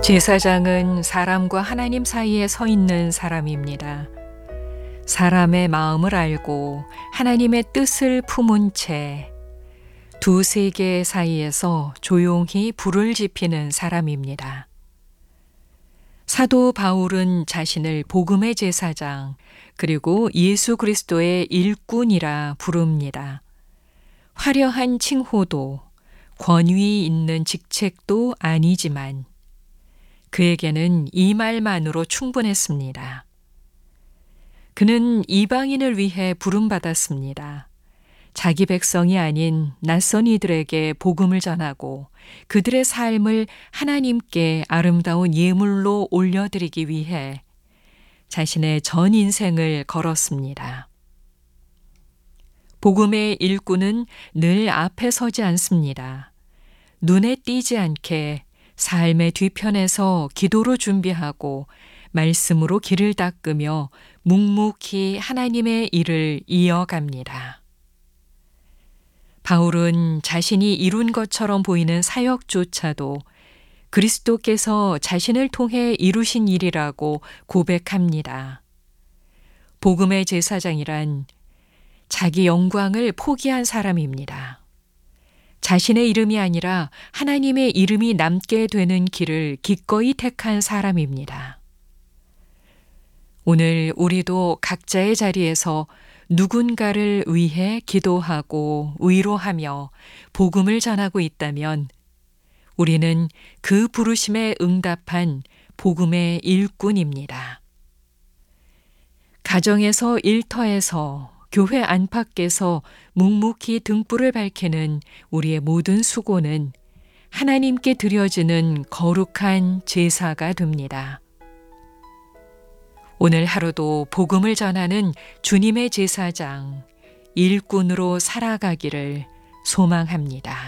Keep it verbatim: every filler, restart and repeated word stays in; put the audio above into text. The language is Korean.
제사장은 사람과 하나님 사이에 서 있는 사람입니다. 사람의 마음을 알고 하나님의 뜻을 품은 채 두 세계 사이에서 조용히 불을 지피는 사람입니다. 사도 바울은 자신을 복음의 제사장 그리고 예수 그리스도의 일꾼이라 부릅니다. 화려한 칭호도 권위 있는 직책도 아니지만 그에게는 이 말만으로 충분했습니다. 그는 이방인을 위해 부름받았습니다. 자기 백성이 아닌 낯선 이들에게 복음을 전하고 그들의 삶을 하나님께 아름다운 예물로 올려드리기 위해 자신의 전 인생을 걸었습니다. 복음의 일꾼은 늘 앞에 서지 않습니다. 눈에 띄지 않게 삶의 뒤편에서 기도로 준비하고 말씀으로 길을 닦으며 묵묵히 하나님의 일을 이어갑니다. 바울은 자신이 이룬 것처럼 보이는 사역조차도 그리스도께서 자신을 통해 이루신 일이라고 고백합니다. 복음의 제사장이란 자기 영광을 포기한 사람입니다. 자신의 이름이 아니라 하나님의 이름이 남게 되는 길을 기꺼이 택한 사람입니다. 오늘 우리도 각자의 자리에서 누군가를 위해 기도하고 위로하며 복음을 전하고 있다면 우리는 그 부르심에 응답한 복음의 일꾼입니다. 가정에서 일터에서 교회 안팎에서 묵묵히 등불을 밝히는 우리의 모든 수고는 하나님께 드려지는 거룩한 제사가 됩니다. 오늘 하루도 복음을 전하는 주님의 제사장, 일꾼으로 살아가기를 소망합니다.